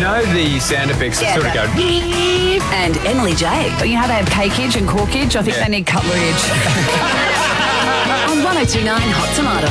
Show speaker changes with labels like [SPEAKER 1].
[SPEAKER 1] know the sound effects that sort of go...
[SPEAKER 2] And Emily J.
[SPEAKER 3] You know how they have cakeage and corkage? I think they need cutlery edge.
[SPEAKER 2] On 102.9 Hot Tomato.